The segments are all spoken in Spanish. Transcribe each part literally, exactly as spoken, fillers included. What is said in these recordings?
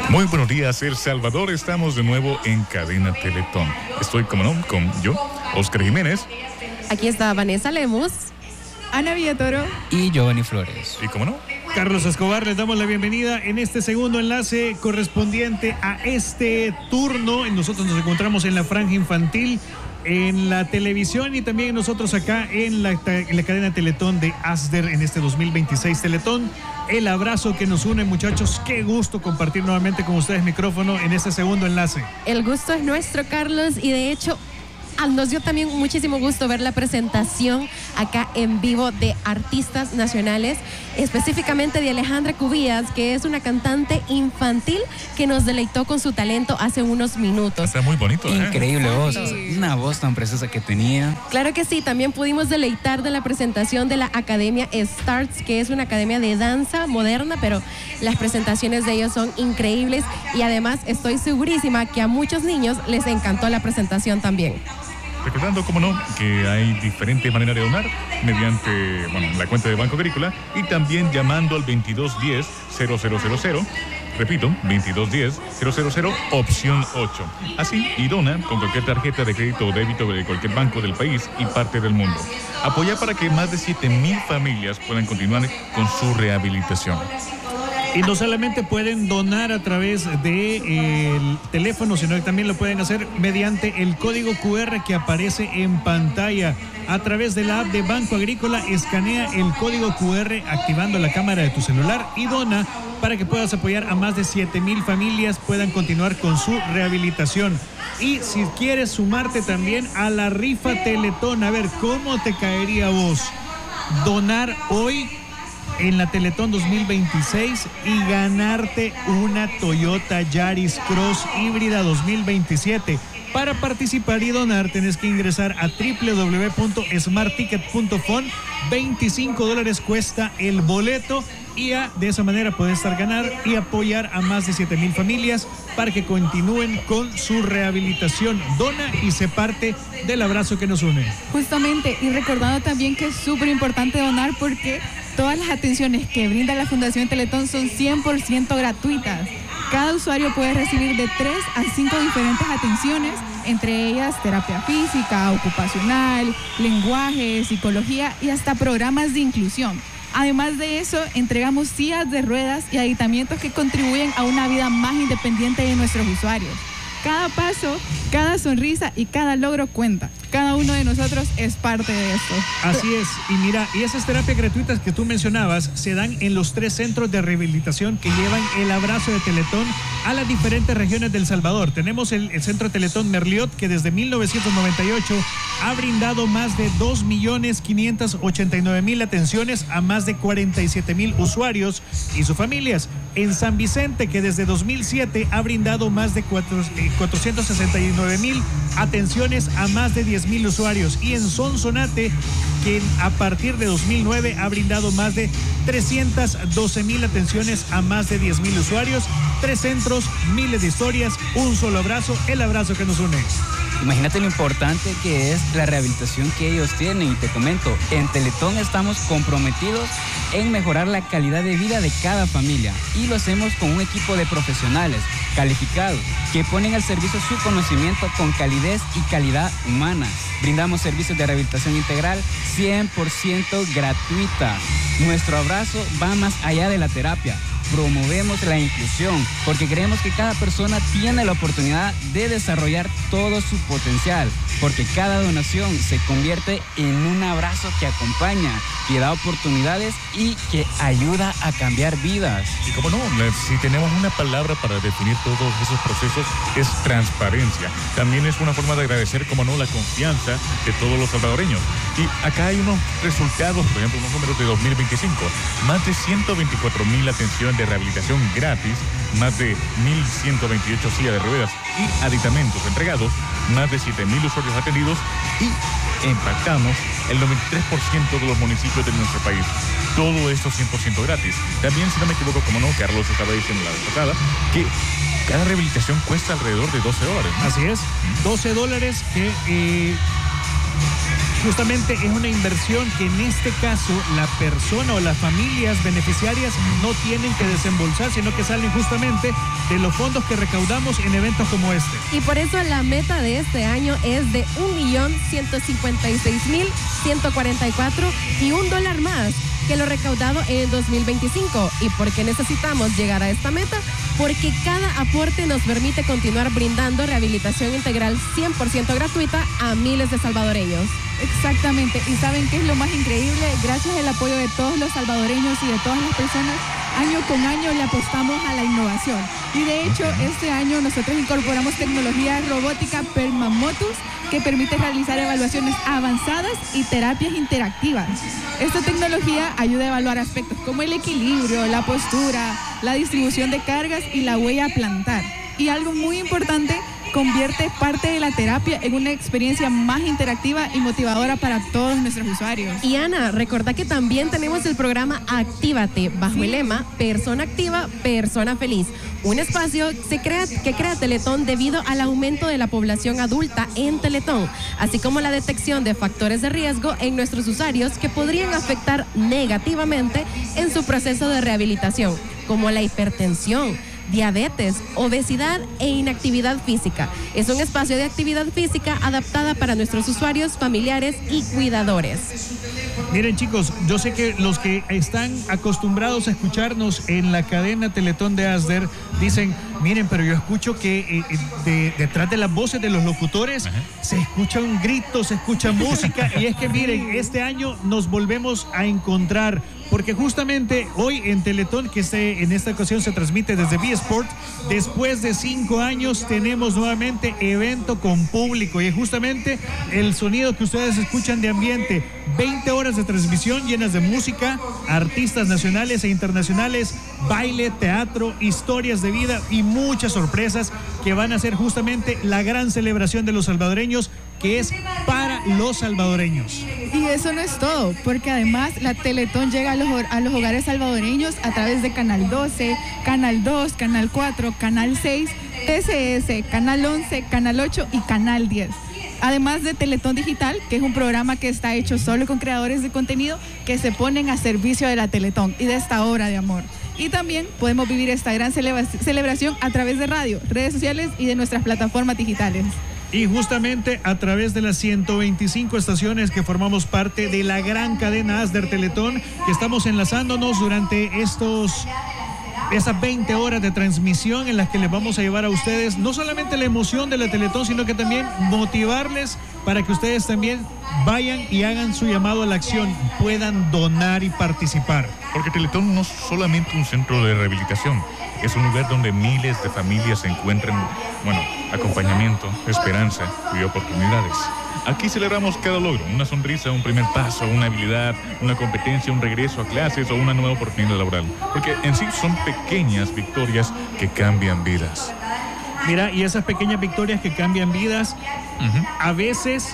Muy buenos días, El Salvador. Estamos de nuevo en Cadena Teletón. Estoy, como no, con yo, Oscar Jiménez. Aquí está Vanessa Lemus, Ana Villatoro y Giovanni Flores. Y como no, Carlos Escobar. Les damos la bienvenida en este segundo enlace correspondiente a este turno. Nosotros nos encontramos en la franja infantil, en la televisión y también nosotros acá en la, en la cadena Teletón de Asder en este dos mil veintiséis Teletón. El abrazo que nos une, muchachos. Qué gusto compartir nuevamente con ustedes micrófono en este segundo enlace. El gusto es nuestro, Carlos, y de hecho nos dio también muchísimo gusto ver la presentación acá en vivo de artistas nacionales, específicamente de Alejandra Cubillas, que es una cantante infantil que nos deleitó con su talento hace unos minutos. Está muy bonito, ¿eh? Increíble voz, una voz tan preciosa que tenía. Claro que sí, también pudimos deleitar de la presentación de la Academia Starts, que es una academia de danza moderna, pero las presentaciones de ellos son increíbles y además estoy segurísima que a muchos niños les encantó la presentación también. Recordando, como no, que hay diferentes maneras de donar mediante, bueno, la cuenta de Banco Agrícola y también llamando al veintidós diez cero cero cero cero. Repito, veintidós diez cero cero cero, opción ocho. Así, y dona con cualquier tarjeta de crédito o débito de cualquier banco del país y parte del mundo. Apoya para que más de siete mil familias puedan continuar con su rehabilitación. Y no solamente pueden donar a través del de teléfono, sino que también lo pueden hacer mediante el código cu erre que aparece en pantalla. A través de la app de Banco Agrícola, escanea el código cu erre activando la cámara de tu celular y dona para que puedas apoyar a más de siete mil familias puedan continuar con su rehabilitación. Y si quieres sumarte también a la rifa Teletón, a ver, ¿cómo te caería a vos donar hoy en la Teletón dos mil veintiséis y ganarte una Toyota Yaris Cross híbrida dos mil veintisiete? Para participar y donar tenés que ingresar a doble u doble u doble u punto smart ticket punto com. veinticinco dólares cuesta el boleto y a, de esa manera puedes estar ganar y apoyar a más de siete mil familias para que continúen con su rehabilitación. Dona y sé parte del abrazo que nos une. Justamente, y recordando también que es súper importante donar porque todas las atenciones que brinda la Fundación Teletón son cien por ciento gratuitas. Cada usuario puede recibir de tres a cinco diferentes atenciones, entre ellas terapia física, ocupacional, lenguaje, psicología y hasta programas de inclusión. Además de eso, entregamos sillas de ruedas y aditamentos que contribuyen a una vida más independiente de nuestros usuarios. Cada paso, cada sonrisa y cada logro cuenta. Cada uno de nosotros es parte de esto. Así es. Y mira, y esas terapias gratuitas que tú mencionabas se dan en los tres centros de rehabilitación que llevan el abrazo de Teletón a las diferentes regiones del Salvador. Tenemos el, el Centro Teletón Merliot, que desde mil novecientos noventa y ocho ha brindado más de dos millones quinientos ochenta y nueve mil atenciones a más de cuarenta y siete mil usuarios y sus familias. En San Vicente, que desde dos mil siete ha brindado más de cuatrocientos sesenta y nueve mil atenciones a más de diez mil usuarios. Y en Sonsonate, que a partir de dos mil nueve ha brindado más de trescientos doce mil atenciones a más de diez mil usuarios. Tres centros, miles de historias, un solo abrazo, el abrazo que nos une. Imagínate lo importante que es la rehabilitación que ellos tienen. Y te comento, en Teletón estamos comprometidos en mejorar la calidad de vida de cada familia. Y lo hacemos con un equipo de profesionales calificados que ponen al servicio su conocimiento con calidez y calidad humana. Brindamos servicios de rehabilitación integral cien por ciento gratuita. Nuestro abrazo va más allá de la terapia. Promovemos la inclusión porque creemos que cada persona tiene la oportunidad de desarrollar todo su potencial, porque cada donación se convierte en un abrazo que acompaña, que da oportunidades y que ayuda a cambiar vidas. Y como no, si tenemos una palabra para definir todos esos procesos, es transparencia. También es una forma de agradecer, como no, la confianza de todos los salvadoreños. Y acá hay unos resultados, por ejemplo, unos números de dos mil veinticinco. Más de ciento veinticuatro mil atenciones de rehabilitación gratis, más de mil ciento veintiocho sillas de ruedas y aditamentos entregados, más de siete mil usuarios atendidos y impactamos el noventa y tres por ciento de los municipios de nuestro país. Todo esto cien por ciento gratis. También, si no me equivoco, como no, Carlos estaba diciendo la vez pasada, que cada rehabilitación cuesta alrededor de doce dólares, ¿no? Así es, doce dólares que... Eh... justamente es una inversión que en este caso la persona o las familias beneficiarias no tienen que desembolsar, sino que salen justamente de los fondos que recaudamos en eventos como este. Y por eso la meta de este año es de un millón ciento cincuenta y seis mil ciento cuarenta y cuatro y un dólar más que lo recaudado en dos mil veinticinco. ¿Y por qué necesitamos llegar a esta meta? Porque cada aporte nos permite continuar brindando rehabilitación integral cien por ciento gratuita a miles de salvadoreños. Exactamente. ¿Y saben qué es lo más increíble? Gracias al apoyo de todos los salvadoreños y de todas las personas, año con año le apostamos a la innovación. Y de hecho, este año nosotros incorporamos tecnología robótica Permamotus que permite realizar evaluaciones avanzadas y terapias interactivas. Esta tecnología ayuda a evaluar aspectos como el equilibrio, la postura, la distribución de cargas y la huella plantar. Y algo muy importante, convierte parte de la terapia en una experiencia más interactiva y motivadora para todos nuestros usuarios. Y Ana, recordá que también tenemos el programa Actívate, bajo sí. el lema Persona Activa, Persona Feliz. Un espacio se crea, que crea Teletón debido al aumento de la población adulta en Teletón, así como la detección de factores de riesgo en nuestros usuarios que podrían afectar negativamente en su proceso de rehabilitación, como la hipertensión, diabetes, obesidad e inactividad física. Es un espacio de actividad física adaptada para nuestros usuarios, familiares y cuidadores. Miren, chicos, yo sé que los que están acostumbrados a escucharnos en la cadena Teletón de Asder dicen, miren, pero yo escucho que eh, de, detrás de las voces de los locutores Ajá. se escucha un grito, se escucha música, y es que miren, este año nos volvemos a encontrar, porque justamente hoy en Teletón, que se, en esta ocasión se transmite desde V Sport, después de cinco años tenemos nuevamente evento con público, y es justamente el sonido que ustedes escuchan de ambiente, veinte horas de transmisión llenas de música, artistas nacionales e internacionales, baile, teatro, historias de vida y muchas sorpresas que van a ser justamente la gran celebración de los salvadoreños, que es para los salvadoreños. Y eso no es todo, porque además la Teletón llega a los, a los hogares salvadoreños a través de Canal doce, Canal dos, Canal cuatro, Canal seis, T C S, Canal once, Canal ocho y Canal diez. Además de Teletón Digital, que es un programa que está hecho solo con creadores de contenido que se ponen a servicio de la Teletón y de esta obra de amor. Y también podemos vivir esta gran celebra- celebración a través de radio, redes sociales y de nuestras plataformas digitales. Y justamente a través de las ciento veinticinco estaciones que formamos parte de la gran cadena Asder Teletón, que estamos enlazándonos durante estos... esas veinte horas de transmisión en las que les vamos a llevar a ustedes no solamente la emoción de la Teletón, sino que también motivarles para que ustedes también vayan y hagan su llamado a la acción, puedan donar y participar. Porque Teletón no es solamente un centro de rehabilitación, es un lugar donde miles de familias encuentran, bueno, acompañamiento, esperanza y oportunidades. Aquí celebramos cada logro, una sonrisa, un primer paso, una habilidad, una competencia, un regreso a clases o una nueva oportunidad laboral. Porque en sí son pequeñas victorias que cambian vidas. Mira, y esas pequeñas victorias que cambian vidas, uh-huh. a veces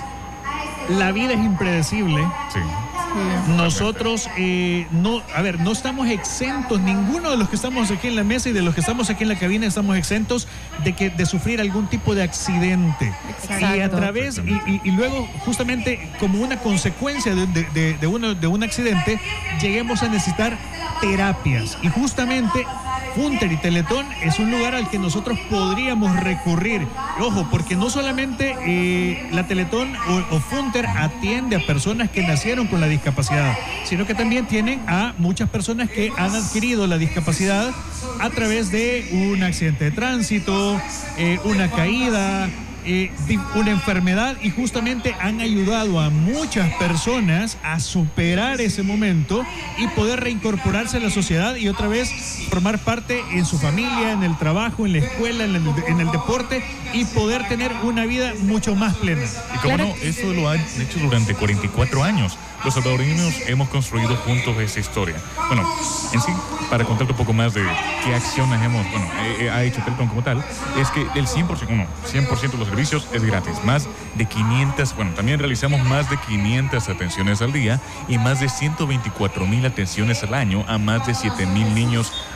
la vida es impredecible. Sí. Nosotros, eh, no, a ver, no estamos exentos, ninguno de los que estamos aquí en la mesa y de los que estamos aquí en la cabina estamos exentos de que de sufrir algún tipo de accidente. Exacto. Y a través, y, y, y luego justamente como una consecuencia de, de, de, de, uno, de un accidente, lleguemos a necesitar terapias. Y justamente Funter y Teletón es un lugar al que nosotros podríamos recurrir. Ojo, porque no solamente eh, la Teletón o, o Funter atiende a personas que nacieron con la discapacidad, sino que también tienen a muchas personas que han adquirido la discapacidad a través de un accidente de tránsito, eh, una caída, Eh, una enfermedad, y justamente han ayudado a muchas personas a superar ese momento y poder reincorporarse a la sociedad y otra vez formar parte en su familia, en el trabajo, en la escuela, en el, en el deporte, y poder tener una vida mucho más plena. Y como no, eso lo han hecho durante cuarenta y cuatro años. Los salvadoreños hemos construido juntos esa historia. Bueno, en sí, para contarte un poco más de qué acciones hemos, bueno, eh, ha hecho Teletón como tal, es que el cien por ciento, no, cien por ciento de los servicios es gratis. Más de quinientas, bueno, también realizamos más de quinientas atenciones al día y más de ciento veinticuatro mil atenciones al año a más de siete mil niños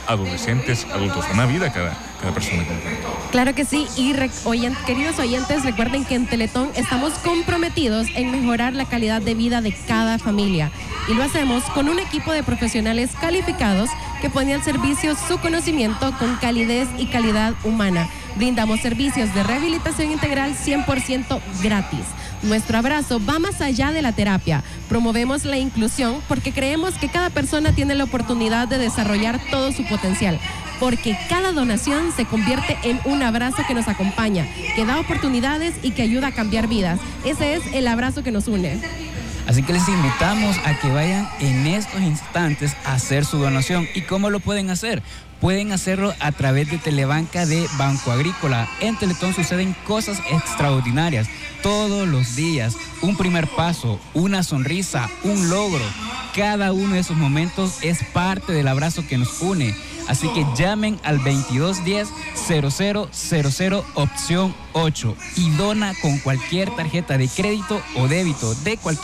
adolescentes, adultos. Una vida cada, cada persona. Claro que sí, y re- oyen- queridos oyentes, recuerden que en Teletón estamos comprometidos en mejorar la calidad de vida de cada familia. Y lo hacemos con un equipo de profesionales calificados que ponen al servicio su conocimiento con calidez y calidad humana. Brindamos servicios de rehabilitación integral cien por ciento gratis. Nuestro abrazo va más allá de la terapia. Promovemos la inclusión porque creemos que cada persona tiene la oportunidad de desarrollar todo su potencial. Porque cada donación se convierte en un abrazo que nos acompaña, que da oportunidades y que ayuda a cambiar vidas. Ese es el abrazo que nos une. Así que les invitamos a que vayan en estos instantes a hacer su donación. ¿Y cómo lo pueden hacer? Pueden hacerlo a través de Telebanca de Banco Agrícola. En Teletón suceden cosas extraordinarias todos los días. Un primer paso, una sonrisa, un logro. Cada uno de esos momentos es parte del abrazo que nos une. Así que llamen al veintidós diez cero cero cero cero opción ocho y dona con cualquier tarjeta de crédito o débito de cualquier